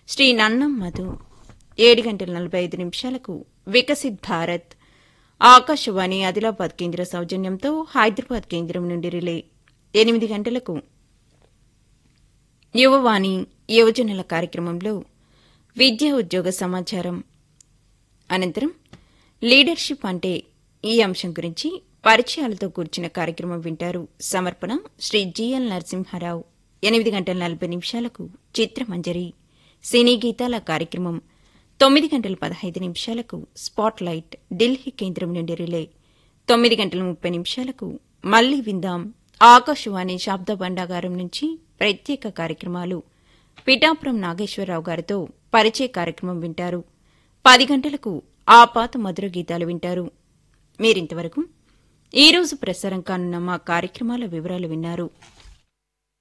శ్రీ నన్నం మధు 7:45 వికసిత్ భారత్ ఆకాశవాణి ఆదిలాబాద్ కేంద్ర సౌజన్యంతో హైదరాబాద్ కేంద్రం నుండి రిలే 8 గంటలకు యువవాణి యువజనుల కార్యక్రమంలో విద్యా ఉద్యోగ సమాచారం అనంతరం లీడర్షిప్ అంటే ఈ అంశం గురించి పరిచయాలతో కూర్చిన కార్యక్రమం వింటారు. సమర్పణ శ్రీ జిఎల్ నరసింహారావు. 8:40 చిత్రమంజరి సినీ గీతాల కార్యక్రమం. 9:15 స్పాట్ లైట్ ఢిల్లీ కేంద్రం నుండి రిలే. 9:30 మళ్లీ విందాం ఆకాశవాణి శాబ్ద భండాగారం నుంచి ప్రత్యేక కార్యక్రమాలు. పిఠాపురం నాగేశ్వరరావు గారితో పరిచయ కార్యక్రమం వింటారు. 10 గంటలకు ఆ పాత మధుర గీతాలు వింటారు. మీరింతవరకు ఈ రోజు ప్రసారం కానున్న మా కార్యక్రమాల వివరాలు విన్నారు.